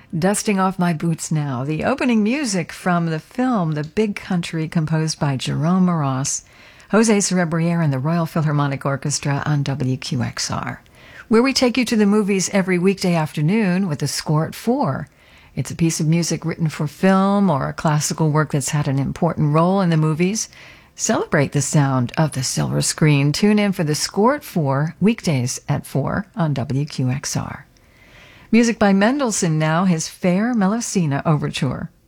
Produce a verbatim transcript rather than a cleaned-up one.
Dusting Off My Boots Now, the opening music from the film The Big Country, composed by Jerome Moross, Jose Cerebriere and the Royal Philharmonic Orchestra on W Q X R, where we take you to the movies every weekday afternoon with a score at four. It's a piece of music written for film or a classical work that's had an important role in the movies. Celebrate the sound of the silver screen. Tune in for the score at four, weekdays at four on W Q X R. Music by Mendelssohn now, his Fair Melusina Overture.